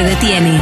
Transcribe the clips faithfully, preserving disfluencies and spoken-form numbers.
te detiene.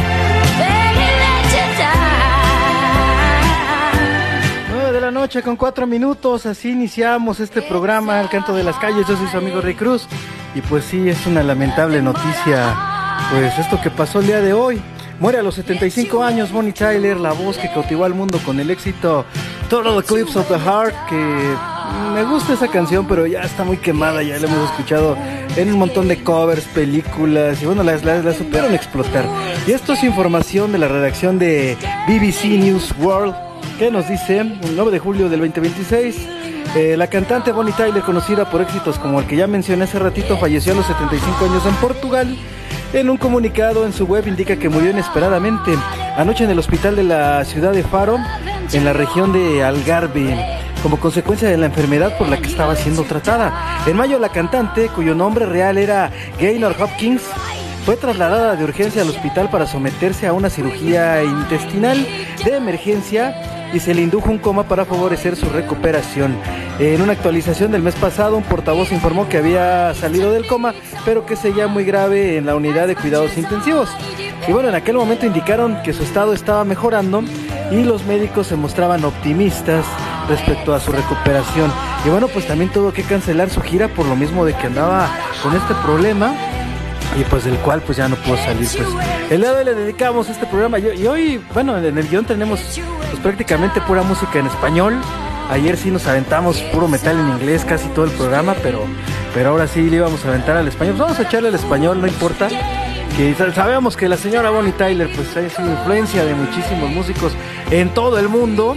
nueve de la noche con cuatro minutos, así iniciamos este programa, El Canto de las Calles. Yo soy su amigo Rey Cruz. Y pues sí, es una lamentable noticia, pues esto que pasó el día de hoy. Muere a los setenta y cinco años Bonnie Tyler, la voz que cautivó al mundo con el éxito Total Eclipse of the Heart, que me gusta esa canción, pero ya está muy quemada, ya la hemos escuchado en un montón de covers, películas, y bueno, la, la, la supieron explotar. Y esto es información de la redacción de B B C News World, que nos dice, el nueve de julio del veinte veintiséis, eh, la cantante Bonnie Tyler, conocida por éxitos como el que ya mencioné hace ratito, falleció a los setenta y cinco años en Portugal. En un comunicado en su web indica que murió inesperadamente anoche en el hospital de la ciudad de Faro, en la región de Algarve, como consecuencia de la enfermedad por la que estaba siendo tratada. En mayo, la cantante, cuyo nombre real era Gaynor Hopkins, fue trasladada de urgencia al hospital para someterse a una cirugía intestinal de emergencia y se le indujo un coma para favorecer su recuperación. En una actualización del mes pasado, un portavoz informó que había salido del coma, pero que seguía muy grave en la unidad de cuidados intensivos. Y bueno, en aquel momento indicaron que su estado estaba mejorando y los médicos se mostraban optimistas respecto a su recuperación. Y bueno, pues también tuvo que cancelar su gira por lo mismo de que andaba con este problema, y pues del cual pues ya no pudo salir. Pues el día de hoy le dedicamos este programa, y, y hoy, bueno, en el guión tenemos pues prácticamente pura música en español. Ayer sí nos aventamos puro metal en inglés casi todo el programa, pero pero ahora sí le íbamos a aventar al español. Pues vamos a echarle al español, no importa. Que sabemos que la señora Bonnie Tyler pues ha sido influencia de muchísimos músicos en todo el mundo.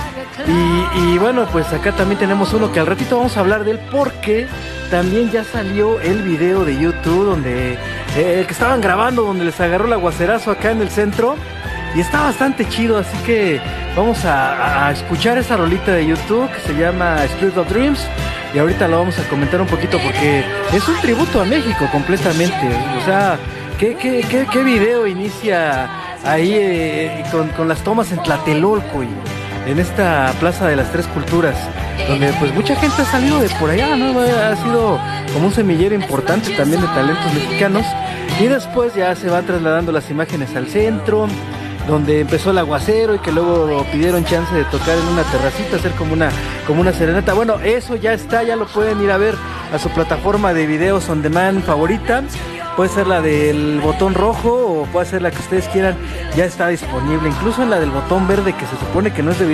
Y, y bueno, pues acá también tenemos uno que al ratito vamos a hablar de él, porque también ya salió el video de YouTube donde eh, que estaban grabando, donde les agarró el aguacerazo acá en el centro, y está bastante chido, así que vamos a, a escuchar esa rolita de YouTube que se llama Street of Dreams, y ahorita lo vamos a comentar un poquito porque es un tributo a México completamente. O sea, ¿qué, qué, qué, qué video inicia ahí eh, con, con las tomas en Tlatelolco y en esta Plaza de las Tres Culturas, donde pues mucha gente ha salido de por allá, ¿no? Ha sido como un semillero importante también de talentos mexicanos, y después ya se van trasladando las imágenes al centro, donde empezó el aguacero y que luego pidieron chance de tocar en una terracita, hacer como una, como una serenata. Bueno, eso ya está, ya lo pueden ir a ver a su plataforma de videos on demand favorita. Puede ser la del botón rojo o puede ser la que ustedes quieran, ya está disponible. Incluso en la del botón verde, que se supone que no es de